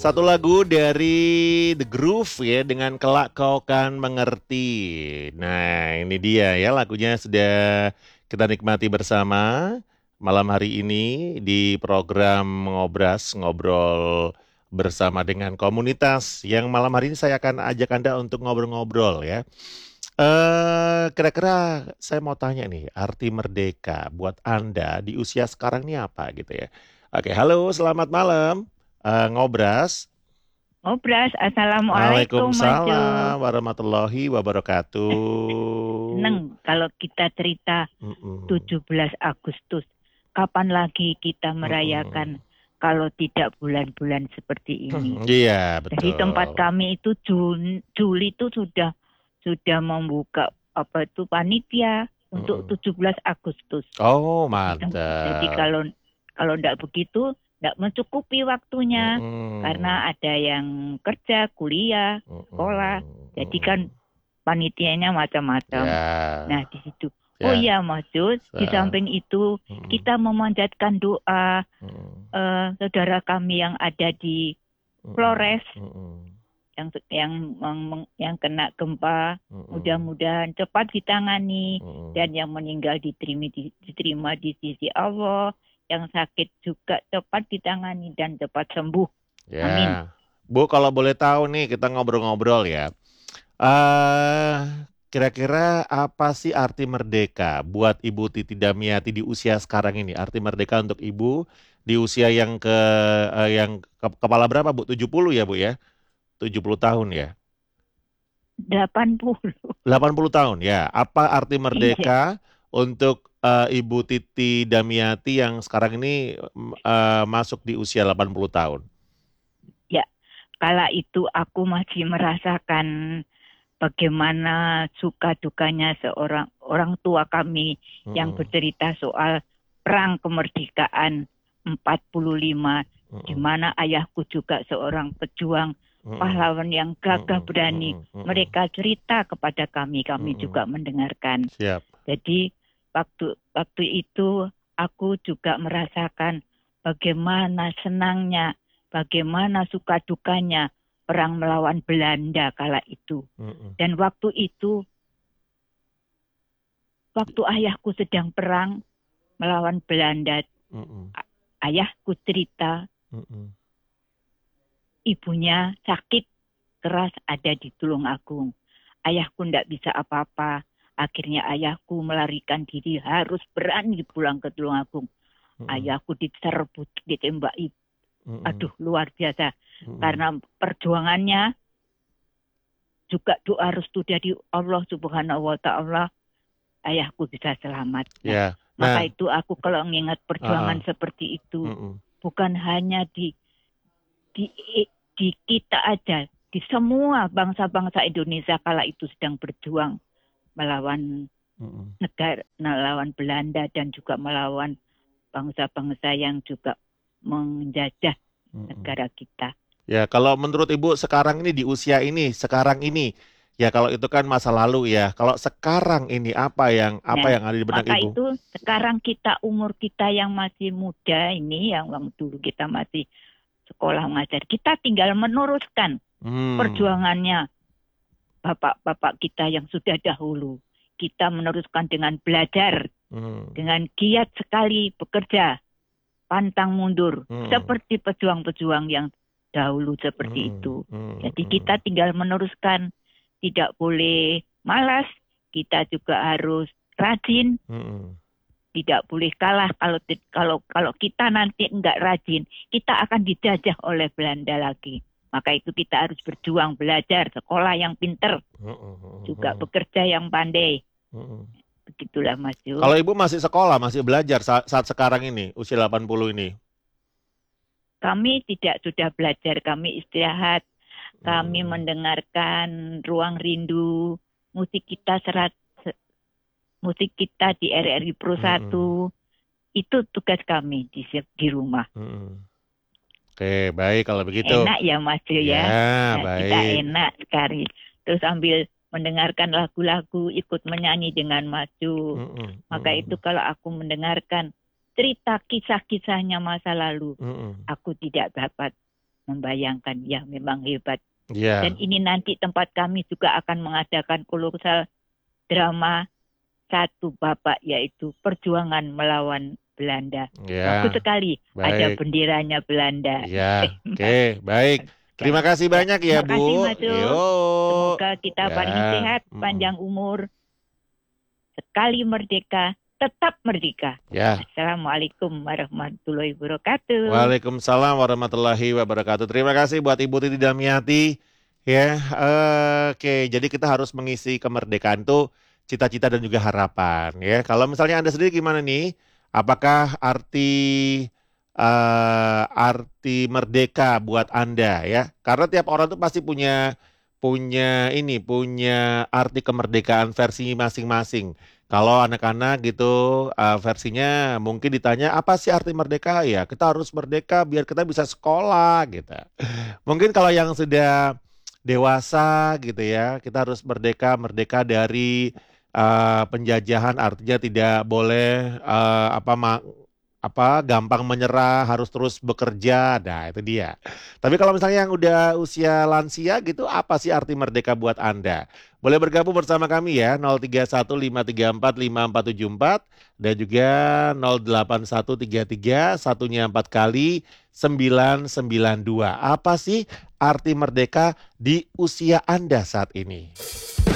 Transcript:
Satu lagu dari The Groove ya dengan Kelak Kau Kan Mengerti. Nah, ini dia ya lagunya sudah kita nikmati bersama malam hari ini di program Ngobras, ngobrol bersama dengan komunitas yang malam hari ini saya akan ajak Anda untuk ngobrol-ngobrol ya. Kira-kira saya mau tanya nih, arti merdeka buat Anda di usia sekarang ini apa gitu ya? Oke, halo, selamat malam. Ngobras. Ngobras, Assalamualaikum Mas Jo. Waalaikumsalam warahmatullahi wabarakatuh. Seneng kalau kita cerita Mm-mm. 17 Agustus. Kapan lagi kita Mm-mm. merayakan kalau tidak bulan-bulan seperti ini? Iya, Dari tempat betul. kami itu Juli itu sudah membuka apa itu panitia untuk Mm-mm. 17 Agustus. Oh, Jadi mantap. kalau kalau tidak begitu tidak mencukupi waktunya Mm-mm. karena ada yang kerja, kuliah, sekolah. Mm-mm. Jadi kan Mm-mm. panitianya macam-macam. Ya, Nah, di situ. Oh ya. iya, Mas Jus, di Sa- samping itu Mm-mm. kita memanjatkan doa Mm-mm. saudara kami yang ada di Mm-mm. Flores Mm-mm. yang kena gempa, Mm-mm. mudah-mudahan cepat ditangani Mm-mm. dan yang meninggal diterima di sisi Allah, yang sakit juga cepat ditangani dan cepat sembuh. Amin. Ya. Bu, kalau boleh tahu nih kita ngobrol-ngobrol ya. eh Kira-kira apa sih arti merdeka buat Ibu Titi Damiati di usia sekarang ini? Arti merdeka untuk Ibu di usia kepala berapa, Bu? 70 ya, Bu ya? 70 tahun ya? 80. 80 tahun ya. Apa arti Iya. merdeka untuk Ibu Titi Damiati yang sekarang ini masuk di usia 80 tahun? Ya, kala itu aku masih merasakan bagaimana suka dukanya seorang orang tua kami yang Mm-mm. bercerita soal perang kemerdekaan 45, di Mm-mm. mana ayahku juga seorang pejuang Mm-mm. pahlawan yang gagah Mm-mm. berani. Mm-mm. Mm-mm. Mereka cerita kepada kami Mm-mm. juga mendengarkan. Siap. Jadi waktu waktu itu aku juga merasakan bagaimana senangnya, bagaimana suka dukanya perang melawan Belanda kala itu. Mm-mm. Dan waktu itu, waktu ayahku sedang perang melawan Belanda, Mm-mm. ayahku cerita Mm-mm. ibunya sakit keras ada di Tulungagung. Ayahku tidak bisa apa-apa. Akhirnya ayahku melarikan diri, harus berani pulang ke Tulungagung. Mm-mm. Ayahku diserbu, ditembaki. Mm-mm. Aduh, luar biasa. Mm-mm. Karena perjuangannya juga doa restu dari Allah Subhanahu wa Ta'ala, ayahku bisa selamat. Nah, Ya. maka Nah, itu aku kalau mengingat uh-uh. perjuangan seperti itu, Mm-mm. bukan hanya di, di kita aja, di semua bangsa-bangsa Indonesia kala itu sedang berjuang melawan Mm-mm. negara, melawan Belanda dan juga melawan bangsa-bangsa yang juga menjajah Mm-mm. negara kita. Ya, kalau menurut Ibu sekarang ini di usia ini, sekarang ini, ya kalau itu kan masa lalu ya. Kalau sekarang ini apa Nah, yang ada di benak maka Ibu? itu sekarang kita umur kita yang masih muda ini, yang dulu kita masih sekolah mengajar, kita tinggal meneruskan Hmm. perjuangannya bapak-bapak kita yang sudah dahulu. Kita meneruskan dengan belajar, Hmm. dengan giat sekali bekerja, pantang mundur, Hmm. seperti pejuang-pejuang yang dahulu seperti Hmm. itu. Hmm. Jadi Hmm. kita tinggal meneruskan, tidak boleh malas, kita juga harus rajin, Hmm. tidak boleh kalah. Kalau kita nanti enggak rajin, kita akan dijajah oleh Belanda lagi. Maka itu kita harus berjuang, belajar, sekolah yang pinter, Hmm. Hmm. juga Hmm. bekerja yang pandai. Hmm. Begitulah Mas Yus. Kalau Ibu masih sekolah, masih belajar saat sekarang ini, usia 80 ini. Kami tidak sudah belajar, kami istirahat, kami Hmm. mendengarkan ruang rindu, musik kita musik kita di RRI Pro Hmm. 1. Itu tugas kami di rumah. Hmm. Oke, baik kalau begitu. Enak ya Mas Yo Ya, ya. Nah, kita baik. enak sekali. Terus sambil mendengarkan lagu-lagu, ikut menyanyi dengan maju. Mm-mm, Maka itu mm-mm, kalau aku mendengarkan cerita kisah-kisahnya masa lalu, mm-mm, aku tidak dapat. membayangkan, ya memang hebat. Ya, Dan ini nanti tempat kami juga akan mengadakan kolosal drama satu babak, yaitu perjuangan melawan Belanda. Bagus ya, sekali, ada baik. benderanya Belanda. Ya, oke, baik. Terima Sekali. kasih Ya, banyak ya, terima kasih Bu. Mas Yul. Yuk. Semoga kita Ya. paling sehat, panjang umur, sekali merdeka, tetap merdeka. Ya. Assalamualaikum warahmatullahi wabarakatuh. Waalaikumsalam warahmatullahi wabarakatuh. Terima kasih buat Ibu Titi Damiati. Ya, oke. Jadi kita harus mengisi kemerdekaan itu cita-cita dan juga harapan. Ya, kalau misalnya Anda sendiri gimana nih? Apakah arti merdeka buat Anda ya? Karena tiap orang tuh pasti punya punya arti kemerdekaan versi masing-masing. Kalau anak-anak gitu versinya mungkin ditanya apa sih arti merdeka? Ya kita harus merdeka biar kita bisa sekolah gitu. Mungkin kalau yang sudah dewasa gitu ya, kita harus merdeka dari penjajahan artinya tidak boleh gampang menyerah, harus terus bekerja. Nah, itu dia. Tapi kalau misalnya yang udah usia lansia gitu, apa sih arti merdeka buat Anda? Boleh bergabung bersama kami ya, 03153454474 dan juga 08133 satunya 4 kali 992. Apa sih arti merdeka di usia Anda saat ini?